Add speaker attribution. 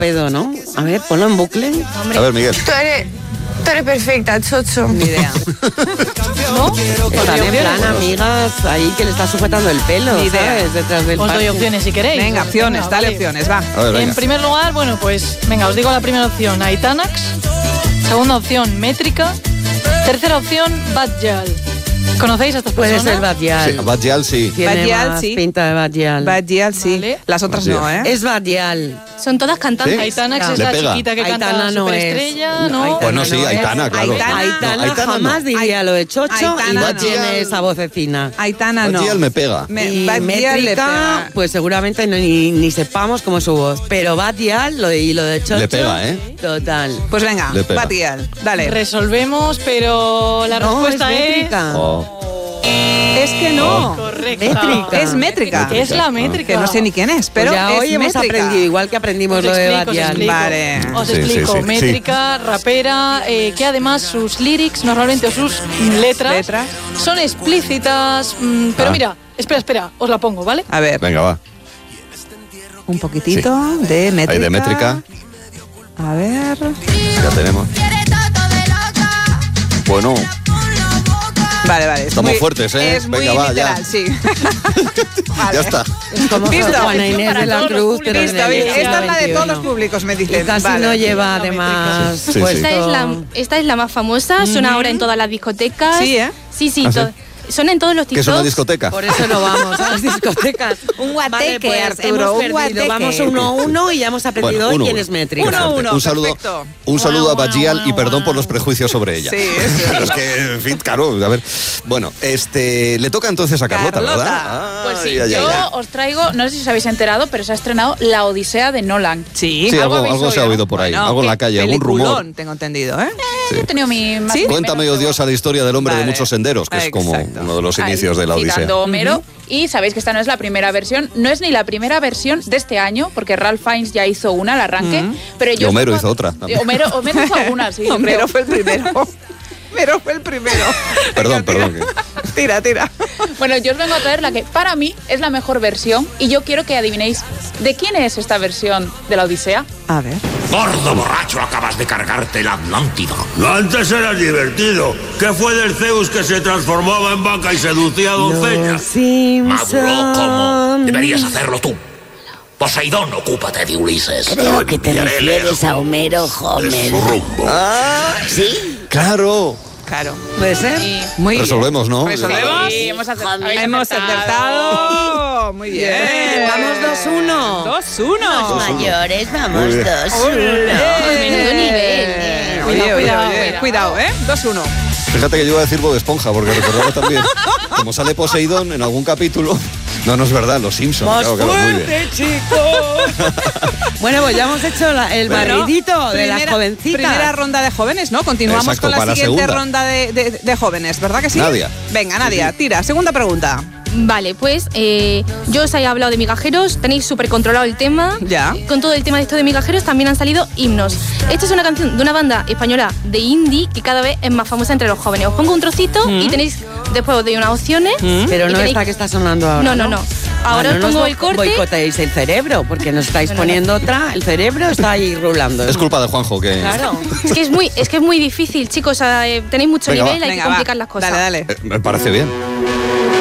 Speaker 1: pedo, ¿no? A ver, ponlo en bucle.
Speaker 2: Hombre.
Speaker 3: A ver, Miguel.
Speaker 4: Tú eres perfecta, Chocho.
Speaker 1: Ni idea.
Speaker 2: ¿No?
Speaker 1: Están en plan amigas ahí que le está sujetando el pelo,
Speaker 5: Ni idea.
Speaker 1: ¿sabes? Detrás del
Speaker 2: Os doy
Speaker 1: parque.
Speaker 2: opciones si queréis.
Speaker 5: Venga, opciones,
Speaker 2: Venga,
Speaker 5: dale
Speaker 2: vale.
Speaker 5: opciones, va.
Speaker 3: A ver, venga.
Speaker 2: En primer lugar, bueno, pues venga, os digo la primera opción, Aitanax. Segunda opción, Métrica. Tercera opción, Badjal. ¿Conocéis a estas
Speaker 1: Puede
Speaker 2: personas?
Speaker 1: ser Badial.
Speaker 3: Sí, Badial sí.
Speaker 1: Tiene
Speaker 5: Badial,
Speaker 1: más
Speaker 5: sí.
Speaker 1: pinta de Badial.
Speaker 5: Badial, sí.
Speaker 2: Vale.
Speaker 5: Las otras
Speaker 3: Badial.
Speaker 5: no, ¿eh?
Speaker 1: Es Badial.
Speaker 4: Son todas cantantes.
Speaker 3: ¿Sí?
Speaker 2: Aitanax es
Speaker 3: Le
Speaker 2: la
Speaker 3: pega.
Speaker 2: chiquita que canta
Speaker 1: Aitana no
Speaker 2: Superestrella,
Speaker 1: es.
Speaker 2: ¿no?
Speaker 1: Aitana
Speaker 3: Bueno, sí,
Speaker 1: no es.
Speaker 3: Aitana, claro.
Speaker 5: Aitana.
Speaker 1: Aitana,
Speaker 3: No, Aitana
Speaker 1: jamás
Speaker 3: no.
Speaker 1: diría lo de Chocho y
Speaker 5: Aitana
Speaker 1: no
Speaker 5: no.
Speaker 1: tiene esa vocecina.
Speaker 5: Aitana no.
Speaker 3: Badial me pega.
Speaker 1: Y
Speaker 5: Badial le
Speaker 1: Métrica,
Speaker 5: pega.
Speaker 1: pues seguramente ni sepamos cómo es su voz. Pero Badial, lo de Chocho...
Speaker 3: Le pega, ¿eh?
Speaker 1: Total.
Speaker 5: Pues venga,
Speaker 3: Le pega.
Speaker 5: Badial, dale.
Speaker 2: Resolvemos, pero la
Speaker 1: No,
Speaker 2: respuesta
Speaker 1: es
Speaker 2: es...
Speaker 1: métrica.
Speaker 3: Oh.
Speaker 5: Es que no.
Speaker 2: Correcta.
Speaker 1: Métrica.
Speaker 5: Es métrica.
Speaker 2: Es la métrica.
Speaker 5: Que no sé ni quién es, pero
Speaker 1: Pues ya
Speaker 5: es
Speaker 1: hoy hemos
Speaker 5: métrica.
Speaker 1: aprendido, igual que aprendimos
Speaker 2: Os
Speaker 1: lo de
Speaker 2: explico, os
Speaker 1: Badial.
Speaker 2: explico.
Speaker 5: Vale.
Speaker 2: Os
Speaker 3: Sí,
Speaker 2: explico.
Speaker 3: sí, sí,
Speaker 2: Métrica, rapera, que además sus lyrics normalmente o sus letras son explícitas. Pero mira, espera, os la pongo, ¿vale?
Speaker 5: A ver,
Speaker 3: Venga, va.
Speaker 5: un poquitito de métrica.
Speaker 3: Ahí de métrica.
Speaker 5: A ver.
Speaker 3: Ya tenemos. Bueno,
Speaker 5: Vale. es
Speaker 3: Estamos
Speaker 5: muy-
Speaker 3: fuertes, ¿eh?
Speaker 5: Es muy
Speaker 3: Venga, va, ya.
Speaker 5: literal, sí. Vale.
Speaker 3: ya está.
Speaker 1: Es como
Speaker 5: Visto.
Speaker 1: Juana Inés de la
Speaker 2: Para todos
Speaker 1: Cruz,
Speaker 2: los
Speaker 1: pero en
Speaker 5: Visto,
Speaker 1: el
Speaker 5: visto.
Speaker 1: siglo
Speaker 5: Esta es la de todos los
Speaker 1: XXI.
Speaker 5: públicos, me
Speaker 1: Y
Speaker 5: dicen.
Speaker 1: casi
Speaker 5: Vale.
Speaker 1: no lleva
Speaker 2: La
Speaker 1: además
Speaker 3: Sí, sí.
Speaker 1: puesto...
Speaker 4: Esta es la más famosa, suena ahora en todas las discotecas.
Speaker 5: Sí, ¿eh?
Speaker 4: Sí,
Speaker 3: ¿Ah, sí?
Speaker 4: Suena en todos los
Speaker 3: ¿Qué es una
Speaker 4: TikToks.
Speaker 3: discoteca?
Speaker 1: Por eso no vamos a las discotecas.
Speaker 5: Un guateque,
Speaker 1: Vale, pues
Speaker 5: Arturo,
Speaker 1: hemos
Speaker 5: un
Speaker 1: perdido.
Speaker 5: guateque.
Speaker 1: Vamos 1-1 y ya hemos aprendido hoy
Speaker 3: Bueno,
Speaker 1: quién
Speaker 3: 1-1.
Speaker 1: es métrica.
Speaker 5: Uno, uno.
Speaker 3: Un saludo,
Speaker 5: perfecto.
Speaker 3: un saludo a
Speaker 2: Guau,
Speaker 3: Badial
Speaker 2: guau,
Speaker 3: y perdón
Speaker 2: guau.
Speaker 3: por los prejuicios sobre ella.
Speaker 5: Sí, eso
Speaker 3: Es que, en fin, claro, a ver. Bueno, le toca entonces a Carlota,
Speaker 5: Carlota.
Speaker 3: ¿verdad?
Speaker 6: Pues sí,
Speaker 3: Ay, ay,
Speaker 6: yo
Speaker 3: ay.
Speaker 6: os traigo, no sé si os habéis enterado, pero se ha estrenado La Odisea de Nolan.
Speaker 5: Sí,
Speaker 3: Sí, algo
Speaker 6: habéis
Speaker 3: se ha
Speaker 6: oído.
Speaker 3: oído por ahí,
Speaker 5: Bueno,
Speaker 3: algo en la
Speaker 5: qué
Speaker 3: calle, algún rumor.
Speaker 5: peliculón, tengo entendido, ¿eh?
Speaker 3: Sí.
Speaker 6: He tenido mi...
Speaker 5: ¿Sí?
Speaker 3: Cuéntame, odiosa, la historia del hombre de
Speaker 5: Vale.
Speaker 3: muchos senderos, que es como
Speaker 5: Exacto.
Speaker 3: uno de los
Speaker 6: Ahí,
Speaker 3: inicios de la Odisea.
Speaker 6: citando a Homero. Y sabéis que esta no es la primera versión, no es ni la primera versión de este año, porque Ralph Fiennes ya hizo una al arranque. Pero
Speaker 3: Y
Speaker 6: yo
Speaker 3: Homero
Speaker 6: os
Speaker 3: hizo otra.
Speaker 6: Homero hizo alguna, sí. yo
Speaker 5: Homero
Speaker 6: creo.
Speaker 5: fue el primero. Homero fue el primero.
Speaker 3: Perdón.
Speaker 5: Tira.
Speaker 6: Bueno, yo os vengo a traer la que para mí es la mejor versión y yo quiero que adivinéis de quién es esta versión de la Odisea.
Speaker 5: A ver.
Speaker 7: Gordo borracho, acabas de cargarte la Atlántida.
Speaker 8: Antes era divertido. ¿Qué fue del Zeus que se transformaba en vaca y seducía a
Speaker 1: Los
Speaker 8: doncellas?
Speaker 7: Maduro, ¿cómo?
Speaker 1: Simpson.
Speaker 7: Deberías hacerlo tú. Poseidón, ocúpate de Ulises.
Speaker 9: ¿Pero a qué te
Speaker 7: Enviaré
Speaker 9: refieres
Speaker 7: lejos
Speaker 9: a Homero,
Speaker 7: de
Speaker 9: Homer?
Speaker 7: su rumbo.
Speaker 9: ¿Sí?
Speaker 3: Claro.
Speaker 5: Claro.
Speaker 1: ¿Puede ser?
Speaker 5: Muy bien.
Speaker 3: Resolvemos, ¿no?
Speaker 5: ¿Resolvemos?
Speaker 6: Sí, hemos acertado.
Speaker 5: Hemos acertado. Muy bien.
Speaker 1: Vamos 2-1.
Speaker 5: 2-1.
Speaker 9: Los mayores, vamos,
Speaker 3: Muy bien.
Speaker 9: 2-1.
Speaker 4: Menudo nivel.
Speaker 5: Cuidado, ¿eh? 2-1.
Speaker 3: Fíjate que yo iba a decir Bob Esponja, porque recordaba también, como sale Poseidón en algún capítulo. No es verdad, los Simpsons.
Speaker 1: ¡Más
Speaker 3: Claro, muy bien.
Speaker 1: fuerte, chicos! Bueno, pues ya hemos hecho el barridito de las jovencitas.
Speaker 5: Primera ronda de jóvenes, ¿no? Continuamos
Speaker 3: Exacto,
Speaker 5: con la
Speaker 3: para la
Speaker 5: siguiente
Speaker 3: segunda.
Speaker 5: ronda de jóvenes, ¿verdad que sí?
Speaker 3: Nadia.
Speaker 5: Venga, Nadia, tira. Segunda pregunta.
Speaker 4: Vale, pues yo os he hablado de migajeros, tenéis súper controlado el tema.
Speaker 5: Ya.
Speaker 4: Con todo el tema de esto de migajeros también han salido himnos. Esta es una canción de una banda española de indie que cada vez es más famosa entre los jóvenes. Os pongo un trocito y tenéis, después os doy unas opciones.
Speaker 1: Pero
Speaker 4: y
Speaker 1: no
Speaker 4: tenéis-
Speaker 1: esta que está sonando ahora.
Speaker 4: No. Ahora os
Speaker 1: no
Speaker 4: pongo
Speaker 1: nos
Speaker 4: el corte.
Speaker 1: boicoteéis el cerebro, porque nos estáis
Speaker 4: No.
Speaker 1: poniendo otra. El cerebro está ahí rulando.
Speaker 3: Es culpa de Juanjo que...
Speaker 1: Claro.
Speaker 4: Es que es muy difícil, chicos. Tenéis mucho
Speaker 3: Venga,
Speaker 4: nivel,
Speaker 3: va.
Speaker 4: hay que complicar las cosas.
Speaker 5: Dale.
Speaker 3: Me parece bien.